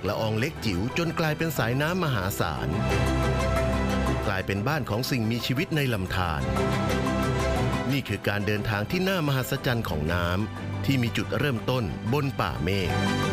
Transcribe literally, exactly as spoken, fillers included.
ละอองเล็กจิ๋วจนกลายเป็นสายน้ำมหาศาลกลายเป็นบ้านของสิ่งมีชีวิตในลำธารนี่คือการเดินทางที่น่ามหัศจรรย์ของน้ำที่มีจุดเริ่มต้นบนป่าเมฆ